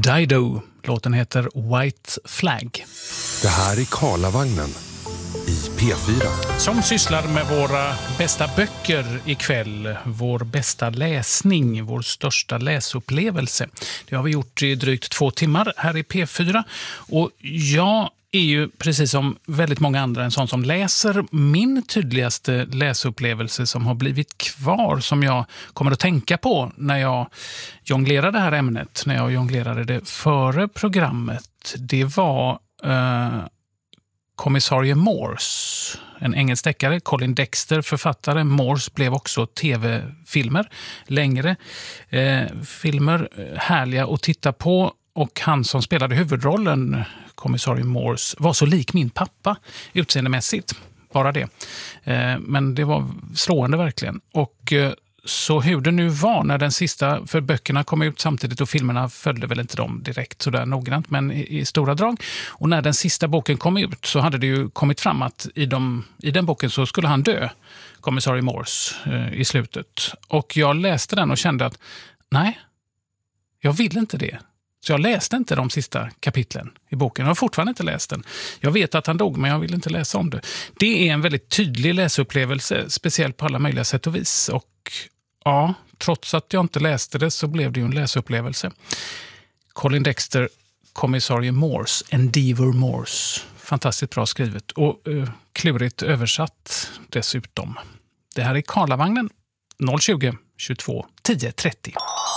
Dido. Låten heter White Flag. Det här är Karlavagnen i P4. Som sysslar med våra bästa böcker ikväll. Vår bästa läsning, vår största läsupplevelse. Det har vi gjort i drygt 2 timmar här i P4. Och jag är ju precis som väldigt många andra en sån som läser. Min tydligaste läsupplevelse som har blivit kvar, som jag kommer att tänka på när jag jonglerar det här ämnet, när jag jonglerade det före programmet, det var Kommissarie Morse, en engelsk deckare. Colin Dexter, författare. Morse blev också tv-filmer, längre filmer, härliga att titta på. Och han som spelade huvudrollen, kommissarie Morse, var så lik min pappa utseendemässigt. Bara det. Men det var slående verkligen. Och så hur det nu var när den sista, för böckerna kom ut samtidigt och filmerna följde väl inte dem direkt sådär noggrant, men i stora drag. Och när den sista boken kom ut så hade det ju kommit fram att i den boken så skulle han dö, kommissarie Morse, i slutet. Och jag läste den och kände att nej, jag vill inte det. Så jag läste inte de sista kapitlen i boken. Jag har fortfarande inte läst den. Jag vet att han dog, men jag vill inte läsa om det. Det är en väldigt tydlig läsupplevelse, speciellt på alla möjliga sätt och vis. Och ja, trots att jag inte läste det så blev det ju en läsupplevelse. Colin Dexter, kommissarie Morse, Endeavour Morse. Fantastiskt bra skrivet och klurigt översatt dessutom. Det här är Karlavagnen 020 22 10 30.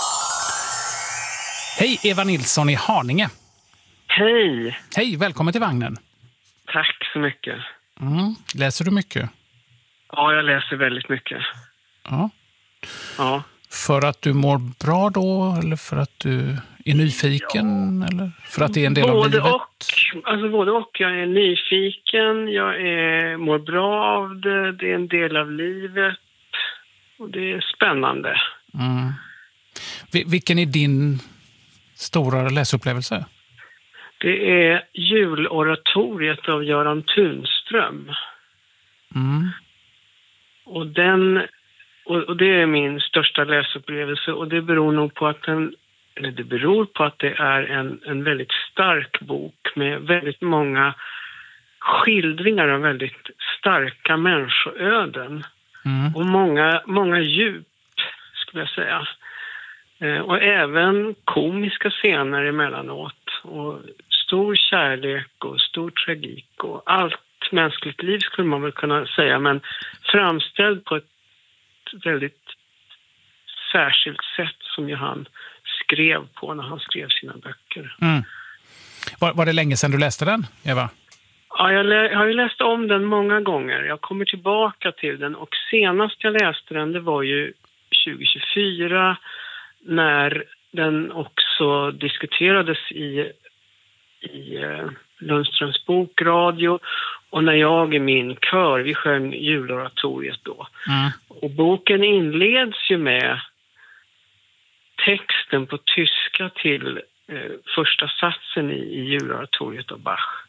Hej, Eva Nilsson i Haninge. Hej. Hej, välkommen till vagnen. Tack så mycket. Läser du mycket? Ja, jag läser väldigt mycket. Ja. För att du mår bra då, eller för att du är nyfiken, eller för att det är en del av livet? Både och. Jag är nyfiken, mår bra av det, det är en del av livet och det är spännande. Vilken är din stora läsupplevelse? Det är juloratoriet av Göran Tunström. Och det är min största läsupplevelse, och det beror nog på att det är en väldigt stark bok med väldigt många skildringar av väldigt starka människoöden. Och många djup, skulle jag säga. Och även komiska scener emellanåt. Och stor kärlek och stor tragik och allt mänskligt liv skulle man väl kunna säga. Men framställd på ett väldigt särskilt sätt som ju han skrev på när han skrev sina böcker. Var det länge sedan du läste den, Eva? Ja, jag har ju läst om den många gånger. Jag kommer tillbaka till den, och senast jag läste den, det var ju 2024, när den också diskuterades i Lundströms bokradio, och när jag i min kör, vi sjöng juloratoriet då. Och boken inleds ju med texten på tyska till första satsen i juloratoriet av Bach.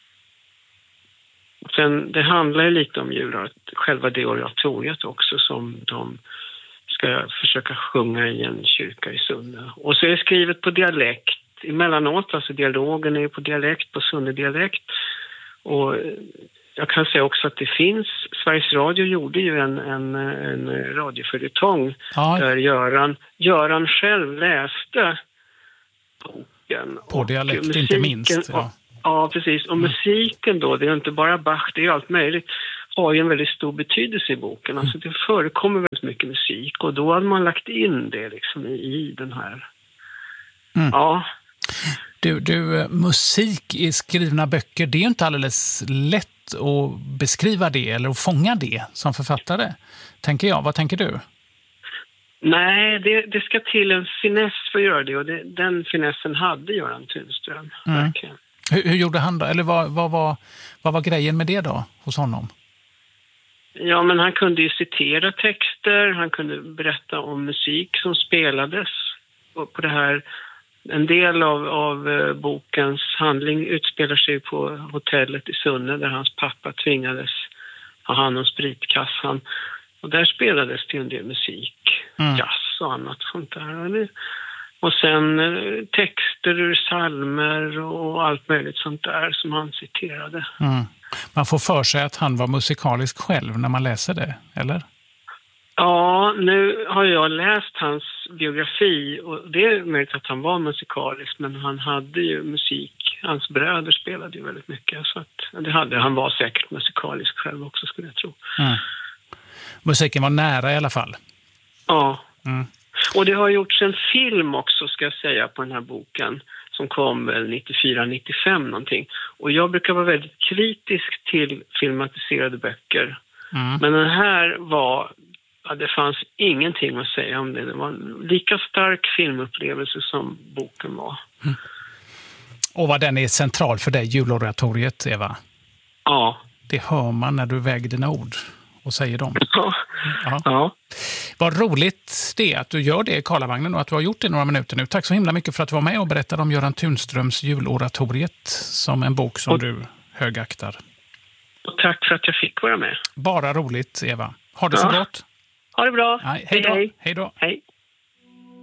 Sen, det handlar ju lite om själva det oratoriet också, som de ska försöka sjunga i en kyrka i Sunne. Och så är det skrivet på dialekt emellanåt, alltså dialogen är på dialekt, på Sunne-dialekt. Och jag kan säga också att det finns, Sveriges Radio gjorde ju en radioföljetong där Göran själv läste boken. På dialekt, musiken, inte minst. Ja, precis. Och musiken då, det är inte bara Bach, det är allt möjligt, har ju en väldigt stor betydelse i boken. Alltså det förekommer väldigt mycket musik, och då hade man lagt in det liksom i den här. Ja. Du, musik i skrivna böcker, det är ju inte alldeles lätt att beskriva det eller att fånga det som författare, tänker jag. Vad tänker du? Nej, det ska till en finess för att göra det, och den finessen hade Göran Tunström. Verkligen. Hur gjorde han då? Eller vad var grejen med det då hos honom? Ja, men han kunde ju citera texter, han kunde berätta om musik som spelades. Och på det här, en del av bokens handling utspelar sig på hotellet i Sunne, där hans pappa tvingades ha hand om spritkassan. Och där spelades det en del musik, jazz och annat sånt där. Och sen texter ur psalmer och allt möjligt sånt där som han citerade. Mm. Man får för sig att han var musikalisk själv när man läser det, eller? Ja, nu har jag läst hans biografi och det är möjligt att han var musikalisk, men han hade ju musik. Hans bröder spelade ju väldigt mycket, så att det hade han. Var säkert musikalisk själv också, skulle jag tro. Mm. Musiken var nära i alla fall. Ja. Mm. Och det har gjorts en film också, ska jag säga, på den här boken som kom 94-95 någonting. Och jag brukar vara väldigt kritisk till filmatiserade böcker. Mm. Men den här var... Ja, det fanns ingenting att säga om det. Det var en lika stark filmupplevelse som boken var. Mm. Och vad den är central för dig, juloratoriet, Eva? Ja. Det hör man när du väger dina ord och säger dem. Ja. Ja. Ja. Vad roligt det är att du gör det i Karlavagnen och att du har gjort det några minuter nu. Tack så himla mycket för att du var med och berättade om Göran Tunströms juloratoriet som en bok som du högaktar. Och tack för att jag fick vara med. Bara roligt, Eva. Ha det så gott. Ha det bra. Nej, hej då. Hej. Hej då. Hej.